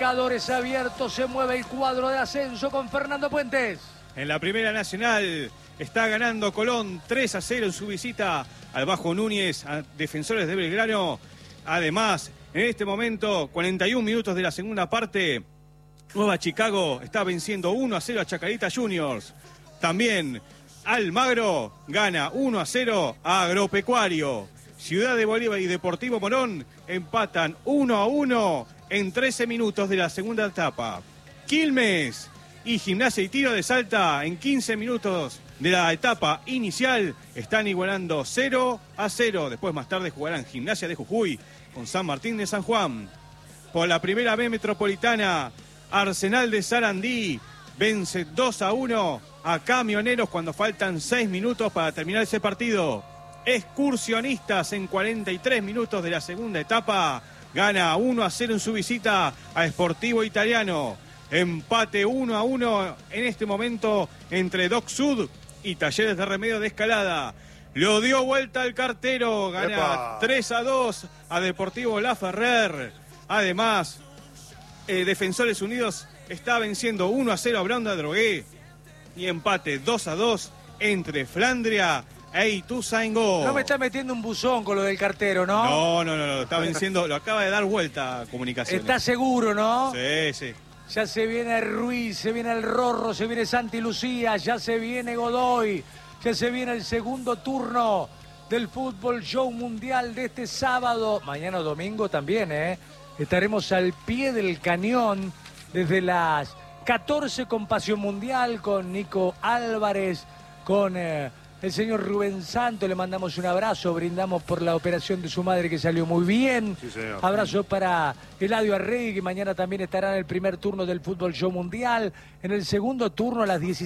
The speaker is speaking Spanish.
marcadores abiertos, se mueve el cuadro de ascenso con Fernando Puentes. En la Primera Nacional está ganando Colón 3-0 en su visita al Bajo Núñez, a Defensores de Belgrano. Además, en este momento, 41 minutos de la segunda parte, Nueva Chicago está venciendo 1-0 a Chacarita Juniors. También Almagro gana 1-0 a Agropecuario. Ciudad de Bolívar y Deportivo Morón empatan 1-1 en 13 minutos de la segunda etapa. Quilmes y Gimnasia y Tiro de Salta en 15 minutos de la etapa inicial están igualando 0-0. Después más tarde jugarán Gimnasia de Jujuy con San Martín de San Juan. Por la primera B metropolitana, Arsenal de Sarandí vence 2-1 a Camioneros cuando faltan 6 minutos para terminar ese partido. Excursionistas en 43 minutos de la segunda etapa gana 1-0 en su visita a Sportivo Italiano. Empate 1-1 en este momento entre Doc Sud y Talleres de Remedio de Escalada. Lo dio vuelta el cartero, gana 3-2 a Deportivo Laferrer. Además, Defensores Unidos está venciendo 1-0 a Bronda Drogué. Y empate 2-2 entre Flandria e Ituzaingó. No me está metiendo un buzón con lo del cartero, ¿no? No, está venciendo, lo acaba de dar vuelta a Comunicaciones. ¿Está seguro, no? Sí. Ya se viene Ruiz, se viene el Rorro, se viene Santi Lucía, ya se viene Godoy, ya se viene el segundo turno del Fútbol Show Mundial de este sábado. Mañana domingo también, estaremos al pie del cañón desde las 14 con Pasión Mundial, con Nico Álvarez, con el señor Rubén Santos. Le mandamos un abrazo, brindamos por la operación de su madre que salió muy bien. Sí, señor. Abrazo para Eladio Arregui, que mañana también estará en el primer turno del Fútbol Show Mundial. En el segundo turno a las 17.